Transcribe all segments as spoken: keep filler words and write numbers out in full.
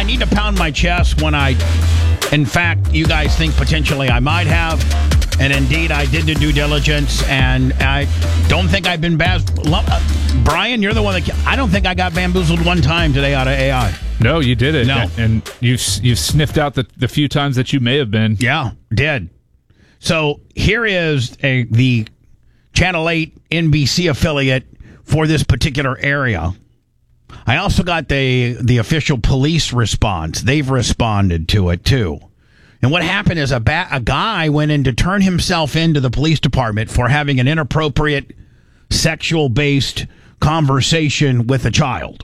need to pound my chest when I, in fact, you guys think potentially I might have. And indeed, I did the due diligence, and I don't think I've been bad. Brian, you're the one that... I don't think I got bamboozled one time today out of A I. No, you did it. No. And you've, you've sniffed out the, the few times that you may have been. Yeah, did. So here is a, the Channel eight N B C affiliate for this particular area. I also got the the official police response. They've responded to it, too. And what happened is a, ba- a guy went in to turn himself into the police department for having an inappropriate sexual-based conversation with a child.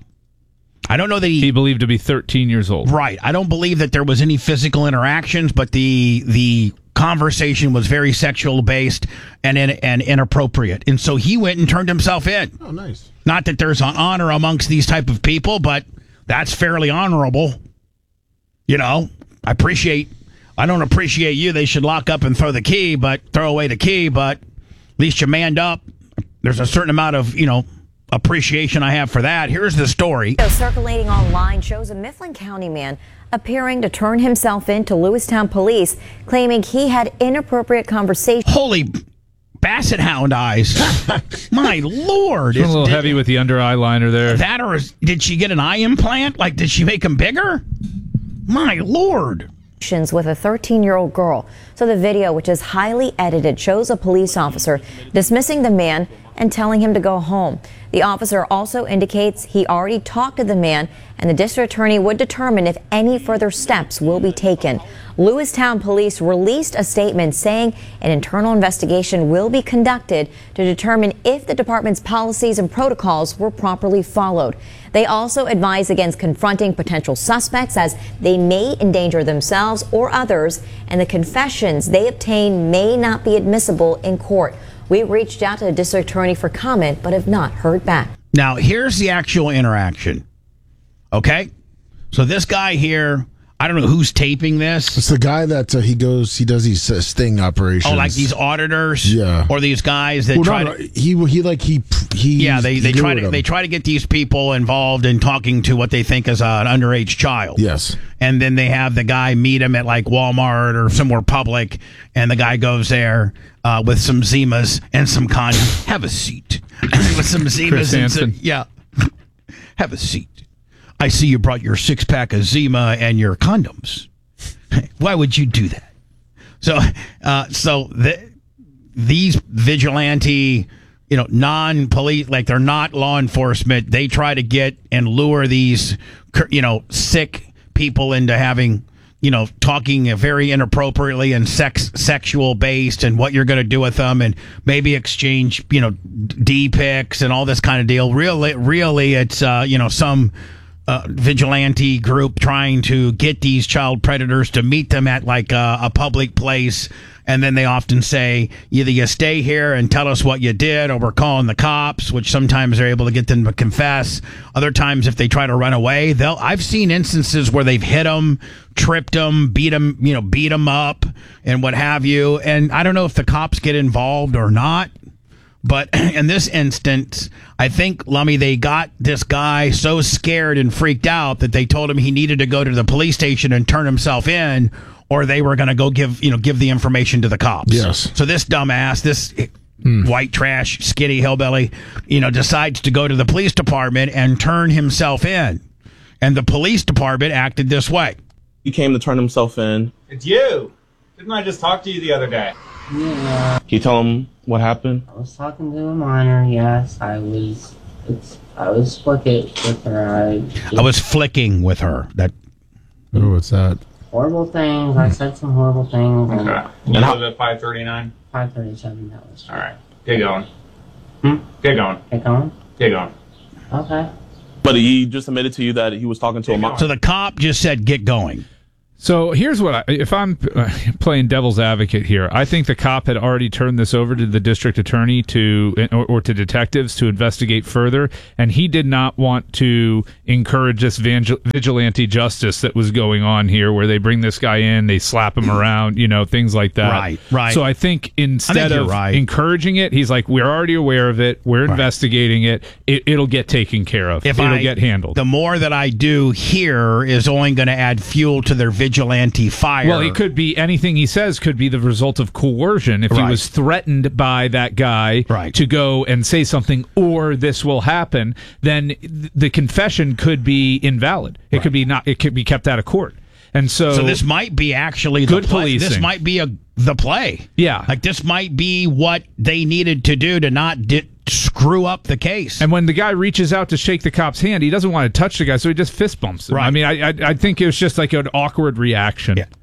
I don't know that he... He believed to be thirteen years old. Right. I don't believe that there was any physical interactions, but the the conversation was very sexual-based and, in, and inappropriate. And so he went and turned himself in. Oh, nice. Not that there's an honor amongst these type of people, but that's fairly honorable. You know, I appreciate... I don't appreciate you. They should lock up and throw the key, but throw away the key, but at least you manned up. There's a certain amount of, you know, appreciation I have for that. Here's the story. Circulating online shows a Mifflin County man appearing to turn himself in to Lewistown police, claiming he had inappropriate conversation. Holy basset hound eyes. My Lord. It's a little did, heavy with the under eyeliner there. That or is, did she get an eye implant? Like, did she make them bigger? My Lord. With a thirteen-year-old girl. So the video, which is highly edited, shows a police officer dismissing the man and telling him to go home. The officer also indicates he already talked to the man, and the district attorney would determine if any further steps will be taken. Lewistown police released a statement saying an internal investigation will be conducted to determine if the department's policies and protocols were properly followed. They also advise against confronting potential suspects as they may endanger themselves or others, and the confessions they obtain may not be admissible in court. We reached out to the district attorney for comment, but have not heard back. Now, here's the actual interaction. Okay? So this guy here, I don't know who's taping this. It's the guy that uh, he goes, he does these uh, sting operations. Oh, like these auditors? Yeah. Or these guys that well, try no, to... He, he like, he... he yeah, they, they, he try to, they try to get these people involved in talking to what they think is an underage child. Yes. And then they have the guy meet him at like Walmart or somewhere public, and the guy goes there uh, with some Zimas and some condoms. Have a seat. With some Zimas Chris and some, Hansen. yeah. Have a seat. I see you brought your six pack of Zima and your condoms. Why would you do that? So, uh, so the, these vigilante, you know, non-police, like they're not law enforcement. They try to get and lure these, you know, sick people into having, you know, talking very inappropriately and sex sexual based and what you're going to do with them, and maybe exchange, you know, D pics and all this kind of deal. Really, really, it's uh, you know, some uh, vigilante group trying to get these child predators to meet them at like a, a public place. And then they often say, either you stay here and tell us what you did, or we're calling the cops, which sometimes they're able to get them to confess. Other times, if they try to run away, they'll. I've seen instances where they've hit them, tripped them, beat them, you know, beat them up, and what have you. And I don't know if the cops get involved or not. But in this instance, I think, Lummy, they got this guy so scared and freaked out that they told him he needed to go to the police station and turn himself in, or they were going to go give, you know, give the information to the cops. Yes. So this dumbass, this hmm. white trash, skitty hillbilly, you know, decides to go to the police department and turn himself in. And the police department acted this way. He came to turn himself in. It's you. Didn't I just talk to you the other day? Yeah. Can you tell him what happened? I was talking to a minor, yes. I was it's I was flicking with her. I, just, I was flicking with her. That. Oh, what's that? Horrible things. I said some horrible things. And okay. You and live at five thirty-nine? five thirty-seven, that was true. All right. Get going. Hmm? Get going. Get going? Get going. Okay. But he just admitted to you that he was talking to a mom. So the cop just said, get going. So here's what I, if I'm uh, playing devil's advocate here, I think the cop had already turned this over to the district attorney to or, or to detectives to investigate further, and he did not want to encourage this vangel- vigilante justice that was going on here, where they bring this guy in, they slap him around, you know, things like that. Right, right. So I think instead I think you're of right. encouraging it, he's like, we're already aware of it, we're investigating it, it it'll get taken care of, If it'll I, get handled. The more that I do here is only going to add fuel to their vigilante fire. Well, it could be anything he says could be the result of coercion. If he Right. was threatened by that guy Right. to go and say something, or this will happen, then th- the confession could be invalid. It could be not. It could be kept out of court. And so, So this might be actually Good the play. policing. This might be a the play. Yeah. like this might be what they needed to do to not di- screw up the case. and when the guy reaches out to shake the cop's hand, he doesn't want to touch the guy, so he just fist bumps him. Right. I mean, I, I I think it was just like an awkward reaction. Yeah.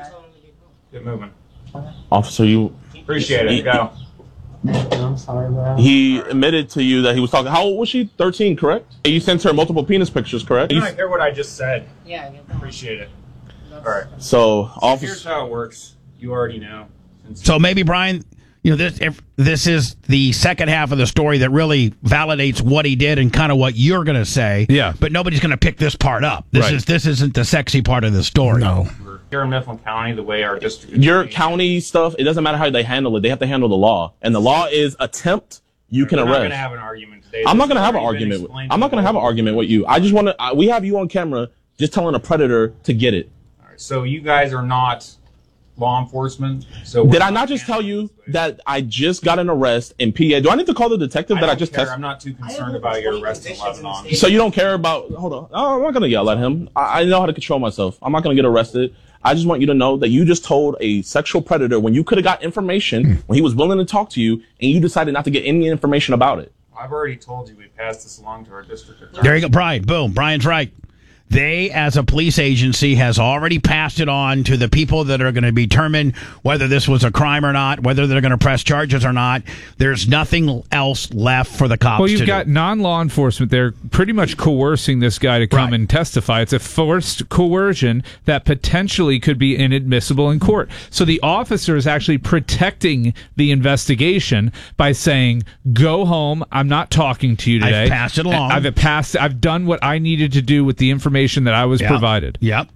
Get moving. Officer, you. Appreciate it. Go. I'm sorry, bro. He admitted to you that he was talking. How old was she? thirteen, correct? And you sent her multiple penis pictures, correct? You don't hear what I just said. Yeah, I get that. Appreciate it. All right. So, Here's officer. how it works. You already know. Since So maybe Brian, you know, this if this is the second half of the story that really validates what he did and kind of what you're going to say. Yeah. But nobody's going to pick this part up. This Right. is this isn't the sexy part of the story. No. we're here in Mifflin County, the way our district. Your attorney- county stuff, it doesn't matter how they handle it. They have to handle the law. And the law is attempt, you can We're not going arrest. to have an argument today. I'm not This going to has have an already been argument. With, explained I'm to not going to have an both. argument with you. I just want to, we have you on camera just telling a predator to get it. All right, so you guys are not law enforcement. So we're Did I not just tell handling you this way. that I just got an arrest in P A? Do I need to call the detective I that I don't just care. tested? I'm not too concerned about your arrest in Lebanon. So you don't care about, hold on. Oh, I'm not going to yell at him. I, I know how to control myself. I'm not going to get arrested. I just want you to know that you just told a sexual predator when you could have got information, when he was willing to talk to you, and you decided not to get any information about it. I've already told you we passed this along to our district attorney. There you go, Brian. Boom. Brian's right. They, as a police agency, has already passed it on to the people that are going to determine whether this was a crime or not, whether they're going to press charges or not. There's nothing else left for the cops Well, you've to got do. non-law enforcement there pretty much coercing this guy to come Right. and testify. It's a forced coercion that potentially could be inadmissible in court. So the officer is actually protecting the investigation by saying, go home. I'm not talking to you today. I've passed it along. I've passed. I've done what I needed to do with the information that I was Yep. provided. Yep.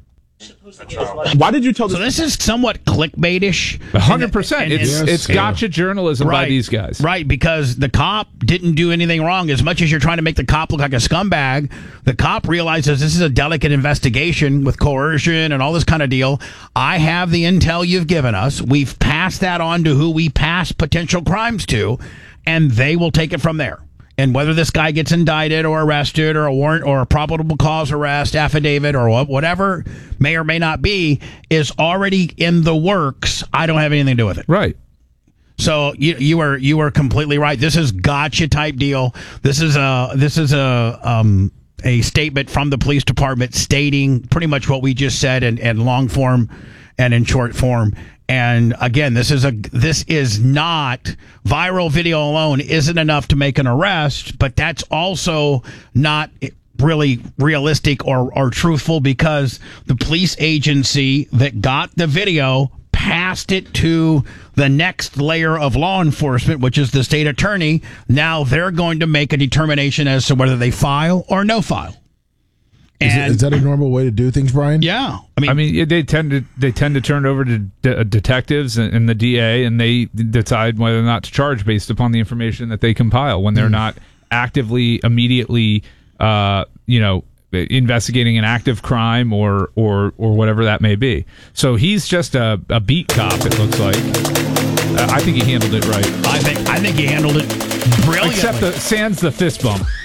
Why did you tell So this? this is somewhat clickbaitish. A hundred percent. And- and- It's and- it's Yes. gotcha journalism by these guys. Right, because the cop didn't do anything wrong. As much as you're trying to make the cop look like a scumbag, the cop realizes this is a delicate investigation with coercion and all this kind of deal. I have the intel you've given us. We've passed that on to who we pass potential crimes to, and they will take it from there. And whether this guy gets indicted or arrested or a warrant or a probable cause arrest affidavit or wha- whatever may or may not be is already in the works. I don't have anything to do with it. Right. So you you were you were completely right. This is gotcha type deal. This is a this is a um a statement from the police department stating pretty much what we just said in, in long form and in short form. And again, this is a this is not viral video alone isn't enough to make an arrest, but that's also not really realistic or, or truthful because the police agency that got the video passed it to the next layer of law enforcement, which is the state attorney. Now they're going to make a determination as to whether they file or no file. Is, it, And is that a normal way to do things, Brian? yeah, I mean, I mean, it- they tend to they tend to turn it over to de- detectives and, and the D A, and they decide whether or not to charge based upon the information that they compile when they're not actively, immediately, uh, you know, investigating an active crime or or or whatever that may be. So he's just a, a beat cop. It looks like. Uh, I think he handled it right, I think I think he handled it brilliantly. except the sans the fist bump.